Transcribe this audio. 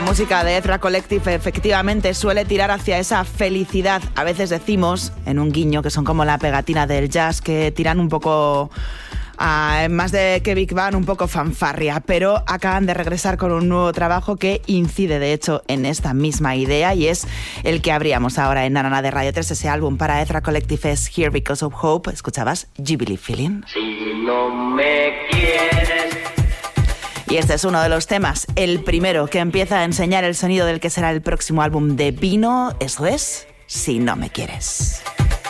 música de Ezra Collective efectivamente suele tirar hacia esa felicidad. A veces decimos, en un guiño, que son como la pegatina del jazz, que tiran un poco... más de que Big Bang, un poco fanfarria, pero acaban de regresar con un nuevo trabajo que incide de hecho en esta misma idea, y es el que abríamos ahora en Nanana de Radio 3. Ese álbum para Ezra Collective es Here Because of Hope. Escuchabas Jubilee Feeling. Si no me quieres. Y este es uno de los temas, el primero que empieza a enseñar el sonido del que será el próximo álbum de Vino. Eso es Si no me quieres.